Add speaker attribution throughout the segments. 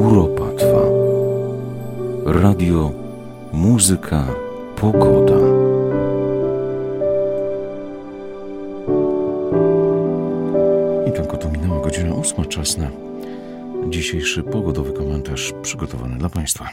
Speaker 1: Europa trwa. Radio, muzyka, pogoda. I tak oto minęła godzina 8. Czas na dzisiejszy pogodowy komentarz przygotowany dla Państwa.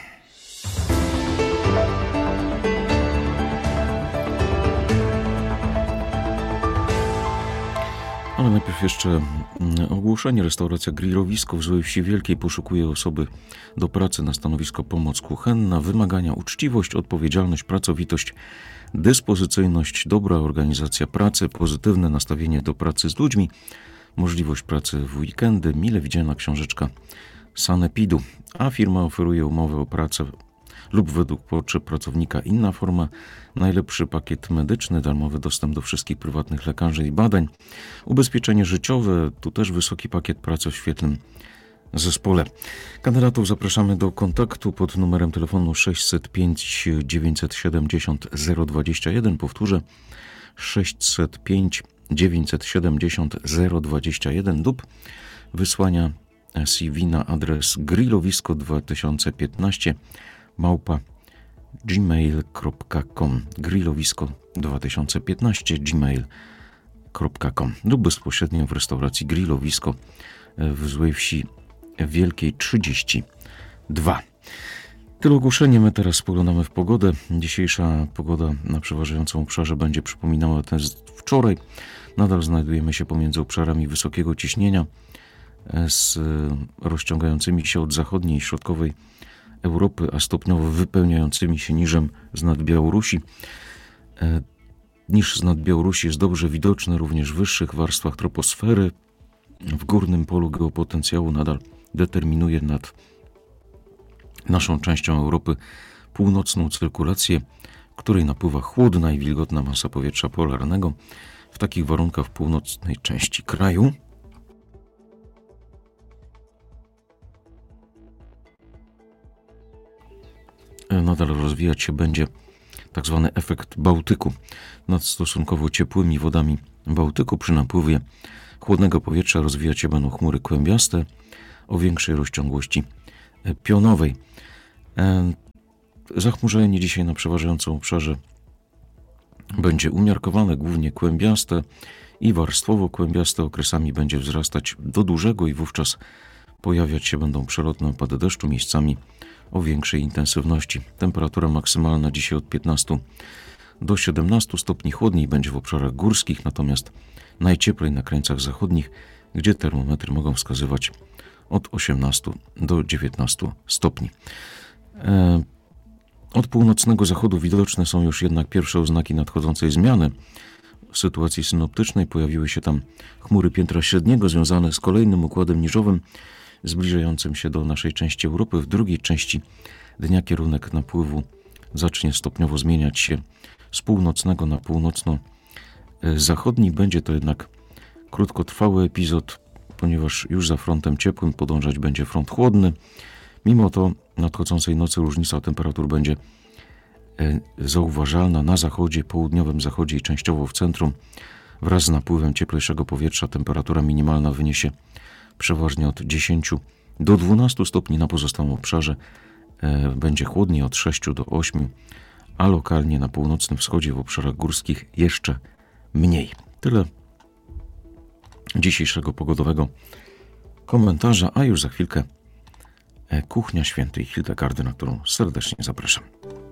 Speaker 1: Ale najpierw jeszcze ogłoszenie. Restauracja Grillowisko w Złej Wsi Wielkiej poszukuje osoby do pracy na stanowisko pomoc kuchenna. Wymagania: uczciwość, odpowiedzialność, pracowitość, dyspozycyjność, dobra organizacja pracy, pozytywne nastawienie do pracy z ludźmi, możliwość pracy w weekendy, mile widziana książeczka sanepidu. A firma oferuje umowę o pracę lub według potrzeb pracownika inna forma, najlepszy pakiet medyczny, darmowy dostęp do wszystkich prywatnych lekarzy i badań, ubezpieczenie życiowe, tu też wysoki pakiet pracy w świetnym zespole. Kandydatów zapraszamy do kontaktu pod numerem telefonu 605 970 021, powtórzę 605 970 021 lub wysłania CV na adres grillowisko2015 @gmail.com grillowisko2015 gmail.com lub bezpośrednio w restauracji Grillowisko w Złej Wsi Wielkiej 32. Tyle ogłoszenie. My teraz spoglądamy w pogodę. Dzisiejsza pogoda na przeważającym obszarze będzie przypominała tę z wczoraj. Nadal znajdujemy się pomiędzy obszarami wysokiego ciśnienia z rozciągającymi się od zachodniej i środkowej Europy, a stopniowo wypełniającymi się niżem z nad Białorusi. Niż z nad Białorusi jest dobrze widoczny również w wyższych warstwach troposfery. W górnym polu geopotencjału nadal determinuje nad naszą częścią Europy północną cyrkulację, w której napływa chłodna i wilgotna masa powietrza polarnego. W takich warunkach w północnej części kraju nadal rozwijać się będzie tak zwany efekt Bałtyku. Nad stosunkowo ciepłymi wodami Bałtyku przy napływie chłodnego powietrza rozwijać się będą chmury kłębiaste o większej rozciągłości pionowej. Zachmurzenie dzisiaj na przeważającym obszarze będzie umiarkowane, głównie kłębiaste i warstwowo kłębiaste. Okresami będzie wzrastać do dużego i wówczas pojawiać się będą przelotne opady deszczu, miejscami o większej intensywności. Temperatura maksymalna dzisiaj od 15 do 17 stopni. Chłodniej będzie w obszarach górskich, natomiast najcieplej na krańcach zachodnich, gdzie termometry mogą wskazywać od 18 do 19 stopni. Od północnego zachodu widoczne są już jednak pierwsze oznaki nadchodzącej zmiany w sytuacji synoptycznej. Pojawiły się tam chmury piętra średniego związane z kolejnym układem niżowym zbliżającym się do naszej części Europy. W drugiej części dnia kierunek napływu zacznie stopniowo zmieniać się z północnego na północno-zachodni. Będzie to jednak krótkotrwały epizod, ponieważ już za frontem ciepłym podążać będzie front chłodny. Mimo to nadchodzącej nocy różnica temperatur będzie zauważalna na zachodzie, południowym zachodzie i częściowo w centrum. Wraz z napływem cieplejszego powietrza temperatura minimalna wyniesie przeważnie od 10 do 12 stopni. Na pozostałym obszarze będzie chłodniej od 6 do 8, a lokalnie na północnym wschodzie w obszarach górskich jeszcze mniej. Tyle dzisiejszego pogodowego komentarza, a już za chwilkę kuchnia świętej Hildegardy, na którą serdecznie zapraszam.